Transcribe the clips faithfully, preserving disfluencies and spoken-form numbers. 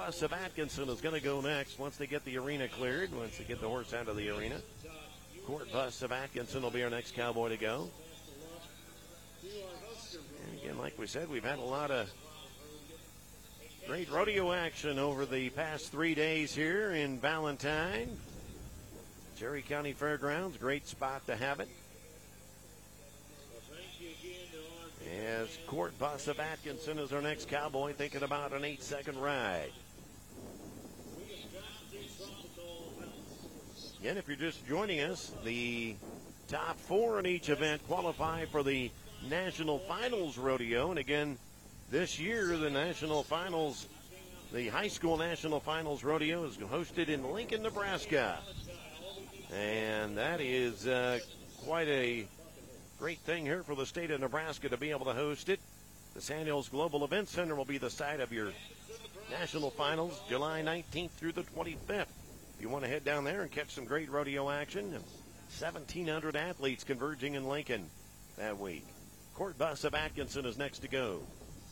Bus of Atkinson is going to go next once they get the arena cleared, once they get the horse out of the arena. Court Bus of Atkinson will be our next cowboy to go. And again, like we said, we've had a lot of great rodeo action over the past three days here in Valentine. Cherry County Fairgrounds, great spot to have it. As Court Bus of Atkinson is our next cowboy, thinking about an eight-second ride. Again, if you're just joining us, the top four in each event qualify for the National Finals Rodeo. And again, this year, the National Finals, the High School National Finals Rodeo is hosted in Lincoln, Nebraska. And that is uh, quite a great thing here for the state of Nebraska to be able to host it. The Sand Hills Global Event Center will be the site of your National Finals, July nineteenth through the twenty-fifth. If you want to head down there and catch some great rodeo action, seventeen hundred athletes converging in Lincoln that week. Court Bus of Atkinson is next to go.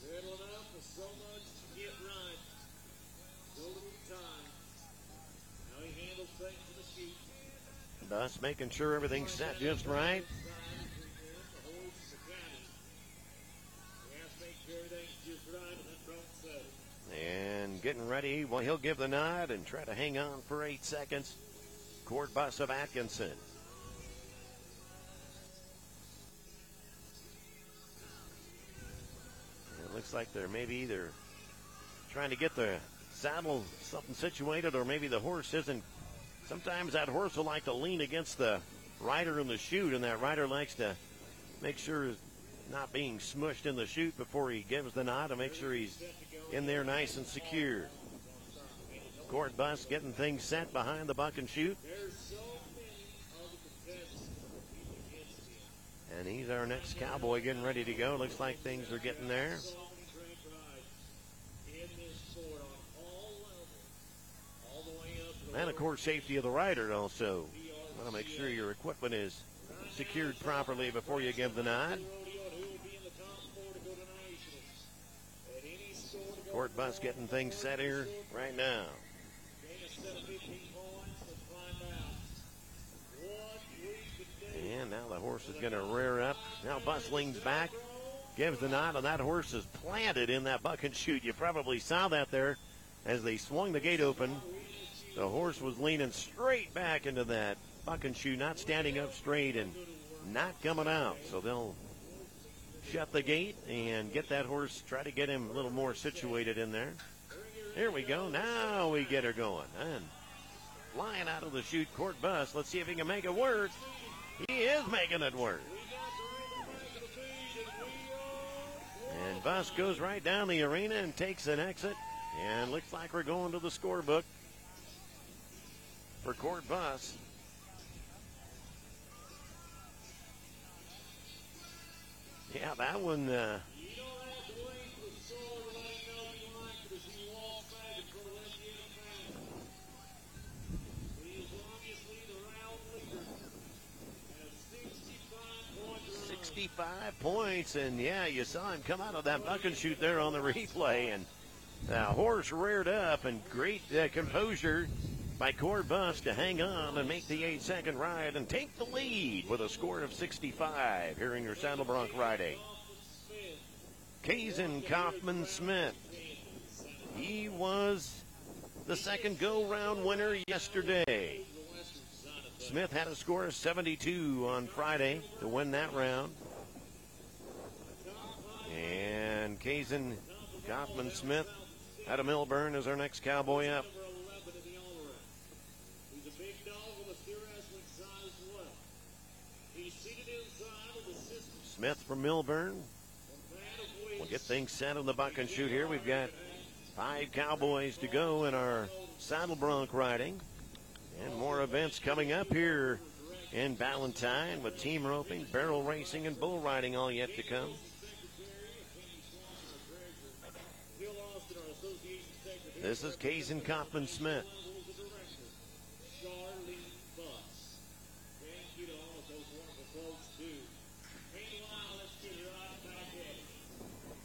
Bus making sure everything's set just right. And getting ready. Well, he'll give the nod and try to hang on for eight seconds. Court Bus of Atkinson. It looks like they're maybe either trying to get the saddle something situated, or maybe the horse isn't. Sometimes that horse will like to lean against the rider in the chute, and that rider likes to make sure he's not being smushed in the chute before he gives the nod, to make sure he's in there nice and secure. Court Bus getting things set behind the buck and chute. And he's our next cowboy getting ready to go. Looks like things are getting there. And, of course, safety of the rider also. Want to make sure your equipment is secured properly before you give the nod. Court Bus getting things set here right now. And now the horse is going to rear up. Now Bus leans back, gives the nod, and that horse is planted in that buck and chute. You probably saw that there as they swung the gate open. The horse was leaning straight back into that buck and chute, not standing up straight and not coming out. So they'll shut the gate and get that horse, try to get him a little more situated in there. Here we go. Now we get her going. And flying out of the chute, Court Bus. Let's see if he can make it work. He is making it work. And Bus goes right down the arena and takes an exit. And looks like we're going to the scorebook for Court Bus. Yeah, that one. Uh, sixty-five points, and yeah, you saw him come out of that buck and chute there on the replay, and the horse reared up, and great uh, composure by Court Bus to hang on and make the eight-second ride and take the lead with a score of sixty-five here in your Saddle Bronc riding. Kazin Kaufman Smith. He was the second go-round winner yesterday. Smith had a score of seventy-two on Friday to win that round. And Kazin Kaufman Smith out of Millburn is our next cowboy up. Smith from Millburn. We'll get things set on the buck and chute here. We've got five cowboys to go in our Saddle Bronc riding. And more events coming up here in Valentine with team roping, barrel racing, and bull riding all yet to come. This is Kazin Kaufman Smith.